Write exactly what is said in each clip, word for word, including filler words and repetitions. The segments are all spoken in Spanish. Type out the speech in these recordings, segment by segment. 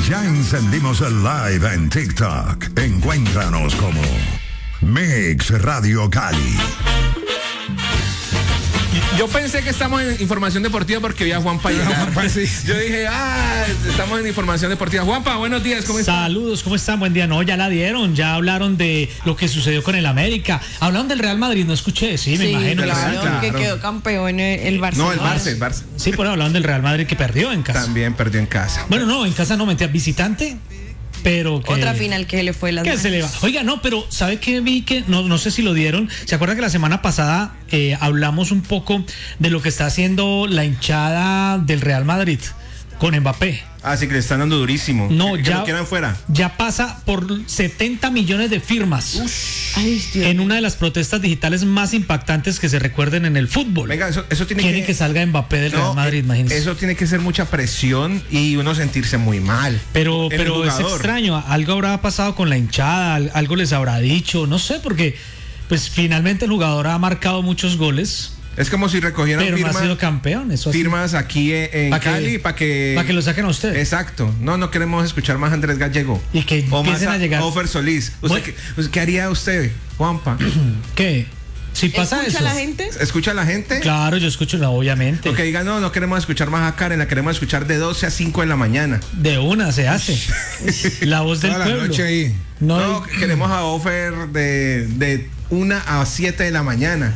Ya encendimos el live en TikTok. Encuéntranos como Mix Radio Cali. Yo pensé que estamos en información deportiva porque vi a Juanpa llegar. Yo dije, ah, estamos en información deportiva. Juanpa, buenos días, ¿cómo están? Saludos, ¿cómo están? Buen día. No, ya la dieron, ya hablaron de lo que sucedió con el América. Hablaron del Real Madrid, no escuché, sí, me Sí, imagino. claro, claro. que quedó campeón el Barça. No, el Barça, el Barça. Sí, pero hablaron del Real Madrid que perdió en casa. También perdió en casa. Bueno, no, en casa no, mentira, visitante, pero que... Otra final que le fue las ¿Qué manos. se le va? Oiga, no, pero ¿sabe qué vi? Que no, no sé si lo dieron. ¿Se acuerda que la semana pasada eh, hablamos un poco de lo que está haciendo la hinchada del Real Madrid con Mbappé? Ah, sí, que le están dando durísimo. No, que, ya- que lo quieran fuera. Ya pasa por setenta millones de firmas Ay, Dios. en una de las protestas digitales más impactantes que se recuerden en el fútbol. Venga, eso, eso tiene Quieren que... que salga Mbappé del No, Real Madrid, eh, imagínense. Eso tiene que ser mucha presión y uno sentirse muy mal. Pero, En el pero es jugador. extraño, algo habrá pasado con la hinchada, al- algo les habrá dicho, no sé, porque pues finalmente el jugador ha marcado muchos goles, Es como si recogieran pero no ha firmas, sido campeón. Eso así. firmas aquí en, en Pa' que- Cali para que... Para que lo saquen a usted. Exacto. No, no queremos escuchar más a Andrés Gallego. Y que o más empiecen a llegar. Ofer Solís. ¿Usted, Bueno. qué, usted qué haría usted, Juanpa? ¿Qué? Si pasa ¿Escucha eso. la gente? ¿Escucha a la gente? Claro, yo escucho, no, obviamente. O que diga, no, no queremos escuchar más a Karen, la queremos escuchar de doce a cinco de la mañana. De una se hace. La voz del Toda la pueblo. noche ahí. No, No, hay- queremos a Ofer de, de una a siete de la mañana.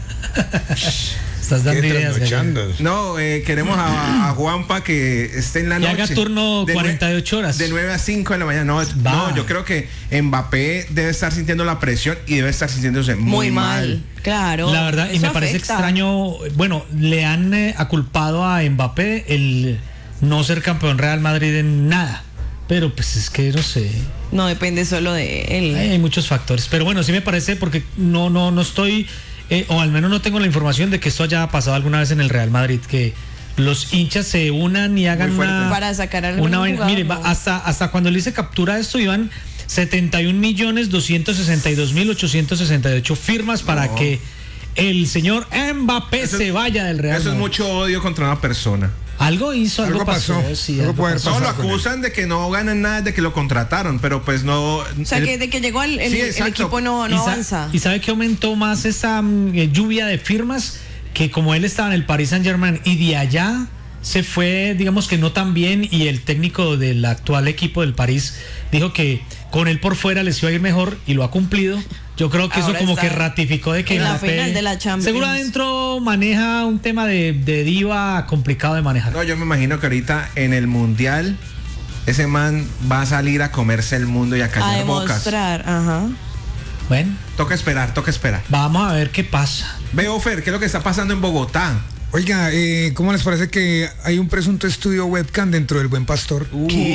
estás dando Qué ideas. Gallego. trasnochando. No, eh, queremos a, a Juanpa que esté en la Y noche. haga turno De nue- cuarenta y ocho horas. De nueve a cinco de la mañana. No, Va. no, yo creo que Mbappé debe estar sintiendo la presión y debe estar sintiéndose muy, Muy mal. Claro. La verdad, y eso me parece afecta. extraño, bueno, le han eh, aculpado a Mbappé el no ser campeón Real Madrid en nada, pero pues es que no sé, No depende solo de él. hay, hay muchos factores, pero bueno, sí me parece porque no, no, no estoy, eh, o al menos no tengo la información de que esto haya pasado alguna vez en el Real Madrid, que los hinchas se unan y hagan Muy fuerte. una, Para sacar algún una vaina. jugador, Mire, no. va- hasta, hasta cuando le hice captura de esto iban setenta y un millones doscientos sesenta y dos mil ochocientos sesenta y ocho firmas para No. que el señor Mbappé Eso- se vaya del Real Eso es Madrid. mucho odio contra una persona. Algo hizo, algo, Algo pasó. pasó, sí, algo algo puede pasó. No, lo pasar con él. acusan de que no ganan nada, de que lo contrataron, pero pues no. O sea, el- que de que llegó el, el- Sí, el exacto. equipo no, ¿Y, no sa- avanza. ¿Y sabe qué aumentó más esa mm, eh, lluvia de firmas? Que como él estaba en el Paris Saint Germain y de allá se fue, digamos que no tan bien, y el técnico del actual equipo del París dijo que con él por fuera les iba a ir mejor y lo ha cumplido. Yo creo que Ahora eso como está que ratificó de que en la Mbappé final de la Champions. seguro adentro maneja un tema de, de diva complicado de manejar. No, yo me imagino que ahorita en el mundial ese man va a salir a comerse el mundo y a A callar bocas. demostrar, ajá. Bueno, Toca esperar, toca esperar. vamos a ver qué pasa. Veo, Fer, ¿qué es lo que está pasando en Bogotá? Oiga, eh, ¿cómo les parece que hay un presunto estudio webcam dentro del Buen Pastor?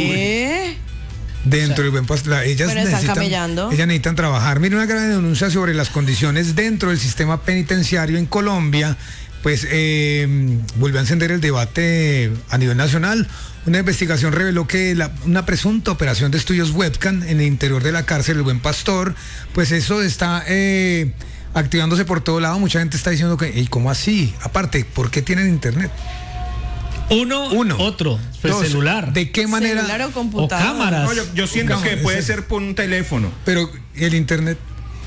¿Qué? Dentro O sea, del Buen Pastor. La- ellas, Pero están necesitan, camellando. ellas necesitan trabajar. Mire, una gran denuncia sobre las condiciones dentro del sistema penitenciario en Colombia. Pues eh, volvió a encender el debate a nivel nacional. Una investigación reveló que la- una presunta operación de estudios webcam en el interior de la cárcel del Buen Pastor, pues eso está eh, activándose por todo lado. Mucha gente está diciendo que, ¿y cómo así? Aparte, ¿por qué tienen internet? Uno, Uno. otro, pues Dos, celular. ¿de qué manera? Celular o O computadora. cámaras. No, yo, yo siento No, que ese- puede ser por un teléfono. Pero, ¿y el internet?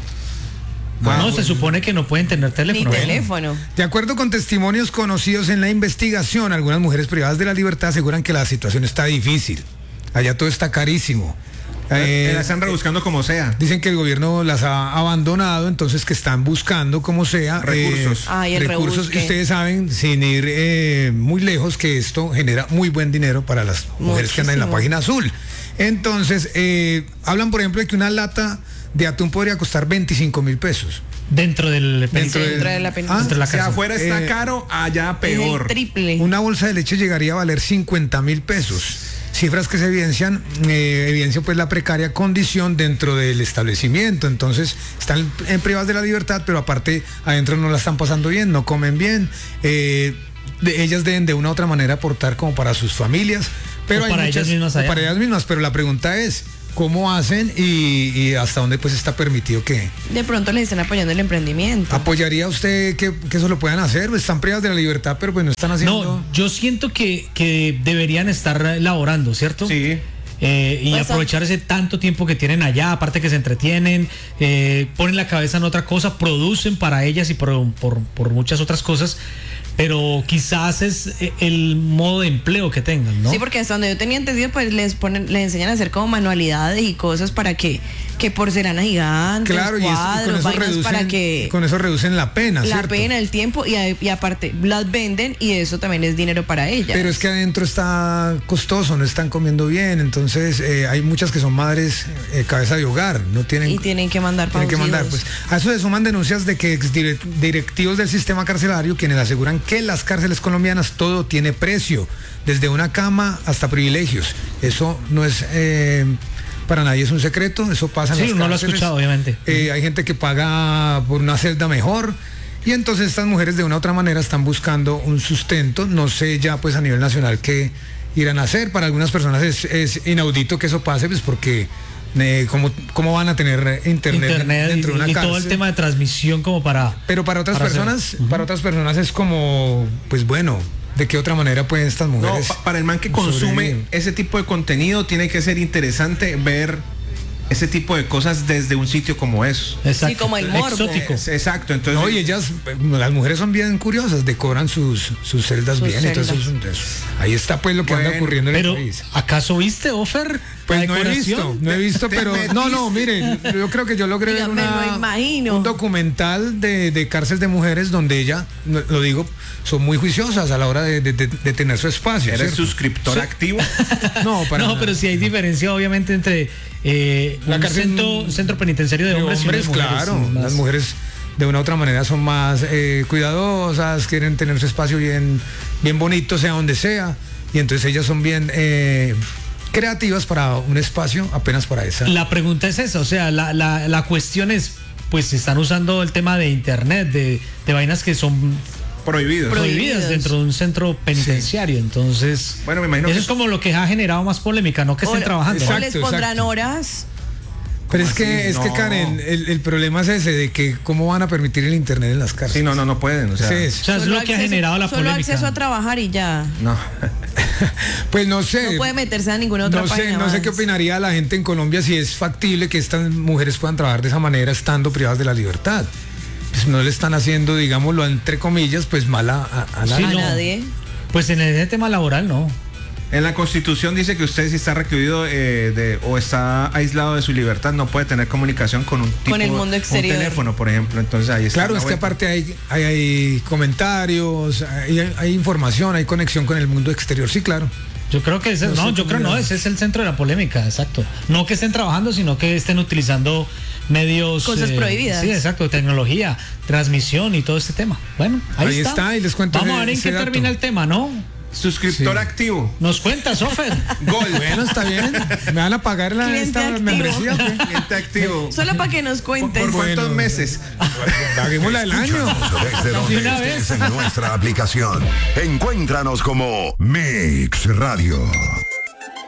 Bueno, Ah, se supone que no pueden tener Ni teléfono. teléfono. De acuerdo con testimonios conocidos en la investigación, algunas mujeres privadas de la libertad aseguran que la situación está difícil. Allá todo está carísimo. Eh, la están rebuscando como sea. Dicen que el gobierno las ha abandonado, entonces que están buscando como sea Recursos. eh, Ay, el recursos. rebusque. Y ustedes saben, sin ir eh, muy lejos, que esto genera muy buen dinero para las mujeres que andan en la Muchísimo. página azul. Entonces, eh, hablan por ejemplo de que una lata de atún podría costar veinticinco mil pesos. Dentro del Dentro Dentro del- de la Ah, península. dentro de la Si cárcel. afuera está Eh, caro, allá Es peor. el triple. Una bolsa de leche llegaría a valer cincuenta mil pesos. Cifras que se evidencian, eh, evidencian pues la precaria condición dentro del establecimiento. Entonces están en privadas de la libertad, pero aparte adentro no la están pasando bien, no comen bien. Eh, de- ellas deben de una u otra manera aportar como para sus familias, pero O hay para ellas mismas o allá. para ellas mismas. Pero la pregunta es, ¿cómo hacen y, y hasta dónde pues está permitido que De pronto les están apoyando el emprendimiento. apoyaría usted que, que eso lo puedan hacer? Pues están privadas de la libertad, pero pues no están haciendo. No, yo siento que, que deberían estar laborando, ¿cierto? Sí. eh, y Pues, aprovechar ese tanto tiempo que tienen allá, aparte que se entretienen, eh, ponen la cabeza en otra cosa, producen para ellas y por, por, por muchas otras cosas, pero quizás es el modo de empleo que tengan, ¿no? Sí, porque hasta donde yo tenía entendido, pues les ponen, les enseñan a hacer como manualidades y cosas para que, que porcelana gigante, Claro, y, es- y cuadros, con eso vainas reducen, para que con eso reducen la pena, la ¿cierto? pena, el tiempo y, a- y aparte las venden y eso también es dinero para ellas. Pero es que adentro está costoso, no están comiendo bien, entonces eh, hay muchas que son madres eh, cabeza de hogar, no tienen y tienen que mandar tienen para que mandar, pues a eso se suman denuncias de que exdire- directivos del sistema carcelario quienes aseguran que en las cárceles colombianas todo tiene precio, desde una cama hasta privilegios. Eso no es eh, para nadie es un secreto, eso pasa en Sí, las uno lo ha cárceles. escuchado, obviamente. Eh, hay gente que paga por una celda mejor. Y entonces estas mujeres de una u otra manera están buscando un sustento, no sé ya pues a nivel nacional qué irán a hacer. Para algunas personas es, es inaudito que eso pase, pues porque eh, ¿cómo, cómo van a tener internet, Internet dentro y, de una y cárcel? todo el tema de transmisión como para... Pero para otras para hacer- personas, para otras personas es como, pues bueno, ¿de qué otra manera pueden estas No, mujeres? pa- para el man que consume sobrevivir? ese tipo de contenido tiene que ser interesante ver ese tipo de cosas desde un sitio como eso. Exacto. Sí, como el morbo. Exótico. Es- exacto, entonces No, y ellas, eh, las mujeres son bien curiosas, decoran sus, sus celdas Sus bien, entonces celdas. eso- ahí está pues lo que anda Bueno, ocurriendo en Pero, el país. ¿acaso viste, Ofer? Pues la no he visto, decoración? no he visto, Te pero metiste. no, no, mire, yo creo que yo logré ver Dígame, una- lo imagino. un documental de, de cárcel de mujeres donde ella, no, lo digo, son muy juiciosas a la hora de, de- de- de tener su espacio. eres ¿cierto? suscriptor Sí. activo. No, para No, nada. pero sí hay diferencia, obviamente, entre eh, La un cárcel centro, centro penitenciario de De hombres, y uno de mujeres, claro, sí, más- las mujeres de una u otra manera son más eh, cuidadosas, quieren tener su espacio bien, bien bonito, sea donde sea, y entonces ellas son bien eh, creativas para un espacio apenas para esa. La pregunta es esa, o sea, la, la, la cuestión es, pues están usando el tema de internet, de, de vainas que son Prohibidos. prohibidas Prohibidos. dentro de un centro penitenciario, entonces Bueno, me imagino eso que es como lo que ha generado más polémica, no que estén O- trabajando. o ¿no? Exacto, les pondrán exacto. horas. Pero es ¿Cómo que, así? es que No. Karen, el, el problema es ese, de que cómo van a permitir el internet en las cárceles. Sí, no, no, no pueden. O sea, Sí, O es- sea, es Solo lo que ha acceso- generado la solo polémica. acceso a trabajar y ya. no. pues no sé. No puede meterse a ninguna otra No sé, página no sé más. qué opinaría la gente en Colombia si es factible que estas mujeres puedan trabajar de esa manera estando privadas de la libertad. Pues no le están haciendo, digámoslo, entre comillas, pues mala a, a la Sí, A no. nadie. Pues en ese tema laboral, no. En la Constitución dice que usted si está recluido eh, de, o está aislado de su libertad no puede tener comunicación con un tipo, Con el mundo exterior. un teléfono, por ejemplo. Entonces ahí está. Claro, la es que vuelta. aparte hay, hay, hay comentarios, hay, hay información, hay conexión con el mundo exterior, sí, claro. Yo creo que ese, No no, sé yo cómo creo no, era. ese es el centro de la polémica, exacto. No que estén trabajando, sino que estén utilizando medios Cosas prohibidas. Sí, exacto, tecnología, transmisión y todo este tema. Bueno, ahí, Ahí está, y les cuento Vamos a ese- ver en ese qué dato. termina el tema, ¿no? Suscriptor Sí. activo. Nos cuenta, Sofer. Gol. Bueno, está bien. ¿Me van a pagar la Cliente esta activo. membresía? o qué? Cliente activo. Solo para que nos ¿Por, cuenten. por cuántos Bueno. meses? Paguémosla del año. Escúchanos desde donde una estés vez. en nuestra aplicación. Encuéntranos como Mix Radio.